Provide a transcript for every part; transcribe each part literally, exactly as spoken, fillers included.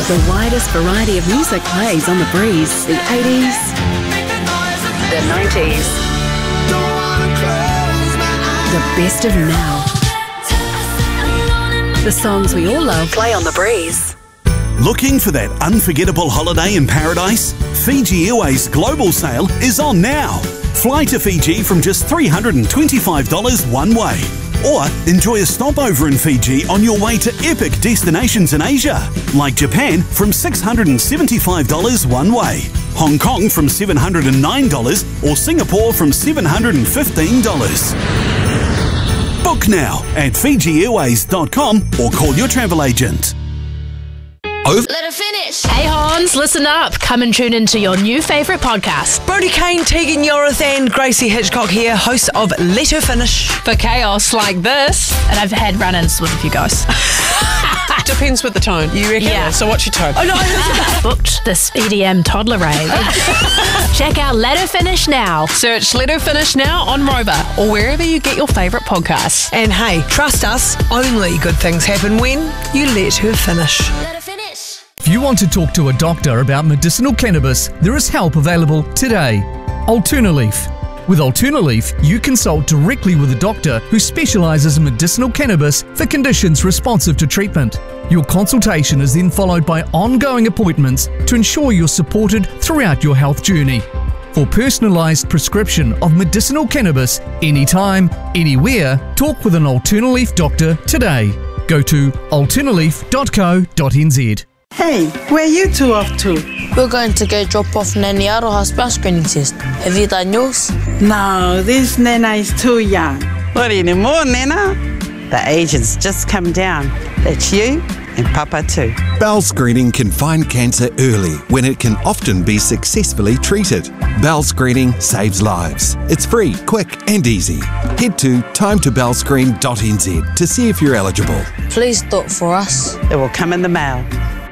The widest variety of music plays on the breeze. The eighties, the nineties, the best of now. The songs we all love play on the breeze. Looking for that unforgettable holiday in paradise? Fiji Airways Global Sale is on now. Fly to Fiji from just three hundred twenty-five dollars one way. Or enjoy a stopover in Fiji on your way to epic destinations in Asia, like Japan from six hundred seventy-five dollars one way, Hong Kong from seven hundred nine dollars, or Singapore from seven hundred fifteen dollars. Book now at fiji airways dot com or call your travel agent. Over. Let her finish. Hey Hans, listen up. Come and tune into your new favourite podcast. Brodie Kane, Tegan Yorath and Gracie Hitchcock here, hosts of Let Her Finish. For chaos like this. And I've had run-ins with a few guys. Depends with the tone, you reckon? Yeah. So what's your tone? Oh no, I booked this E D M toddler rave. Check out Let Her Finish now. Search Let Her Finish now on Rover or wherever you get your favourite podcasts. And hey, trust us, only good things happen when you let her finish. Let her finish. If you want to talk to a doctor about medicinal cannabis, there is help available today. Alternaleaf. With Alternaleaf, you consult directly with a doctor who specialises in medicinal cannabis for conditions responsive to treatment. Your consultation is then followed by ongoing appointments to ensure you're supported throughout your health journey. For personalised prescription of medicinal cannabis, anytime, anywhere, talk with an Alternaleaf doctor today. Go to alternaleaf dot co dot n z. Hey, where are you two off to? We're going to go drop off Nanny Aroha's bus screening test. Have you done yours? No, this Nana is too young. What anymore, Nana? The agent's just come down. That's you and Papa too. Bowel screening can find cancer early when it can often be successfully treated. Bowel screening saves lives. It's free, quick and easy. Head to time to bowel screen dot n z to see if you're eligible. Please do it for us. It will come in the mail.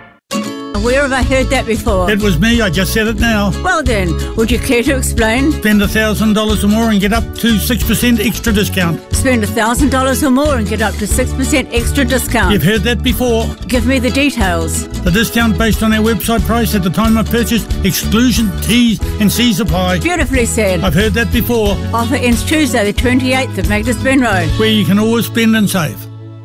Where have I heard that before? It was me, I just said it now. Well then, would you care to explain? Spend one thousand dollars or more and get up to six percent extra discount. Spend one thousand dollars or more and get up to six percent extra discount. You've heard that before. Give me the details. The discount based on our website price at the time of purchase, exclusion, T's and C's apply. Beautifully said. I've heard that before. Offer ends Tuesday the twenty-eighth of Magdas Burn Road. Where you can always spend and save.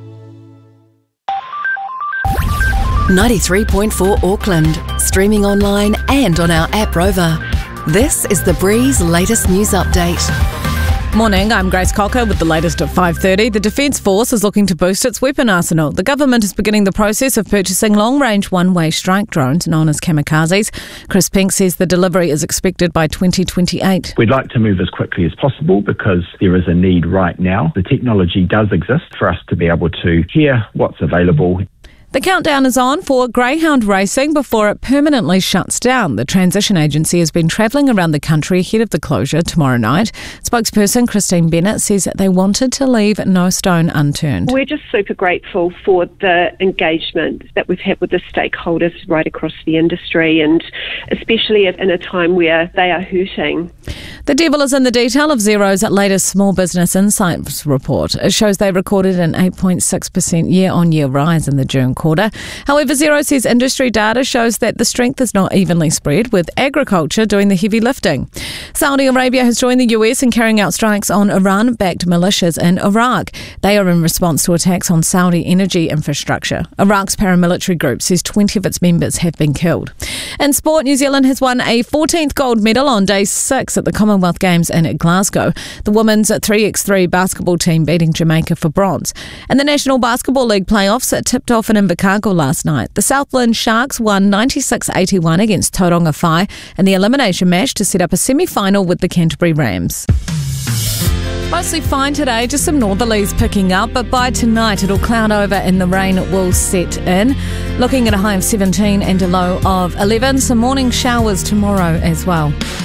ninety-three point four Auckland, streaming online and on our app Rover. This is The Breeze latest news update. Morning, I'm Grace Cocker with the latest at five thirty. The Defence Force is looking to boost its weapon arsenal. The government is beginning the process of purchasing long-range one-way strike drones known as kamikazes. Chris Pink says the delivery is expected by twenty twenty-eight. We'd like to move as quickly as possible because there is a need right now. The technology does exist for us to be able to hear what's available. The countdown is on for greyhound racing before it permanently shuts down. The transition agency has been travelling around the country ahead of the closure tomorrow night. Spokesperson Christine Bennett says they wanted to leave no stone unturned. We're just super grateful for the engagement that we've had with the stakeholders right across the industry, and especially in a time where they are hurting. The devil is in the detail of Xero's latest Small Business Insights report. It shows they recorded an eight point six percent year-on-year rise in the June quarter. However, Xero says industry data shows that the strength is not evenly spread, with agriculture doing the heavy lifting. Saudi Arabia has joined the U S in carrying out strikes on Iran-backed militias in Iraq. They are in response to attacks on Saudi energy infrastructure. Iraq's paramilitary group says twenty of its members have been killed. In sport, New Zealand has won a fourteenth gold medal on day six at the Commonwealth Games in Glasgow. The women's three by three basketball team beating Jamaica for bronze. And the National Basketball League playoffs tipped off in Invercargill last night. The Southland Sharks won ninety-six eighty-one against Tauranga Whai in the elimination match to set up a semi-final with the Canterbury Rams. Mostly fine today, just some northerlies picking up, but by tonight it'll cloud over and the rain will set in. Looking at a high of seventeen and a low of eleven. Some morning showers tomorrow as well.